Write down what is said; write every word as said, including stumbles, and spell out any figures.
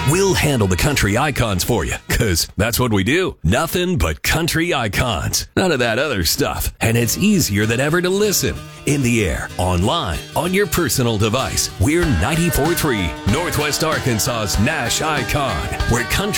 We'll handle the country icons for you, because that's what we do. Nothing but country icons. None of that other stuff. And it's easier than ever to listen. In the air, online, on your personal device. We're ninety-four point three, Northwest Arkansas's Nash Icon, where country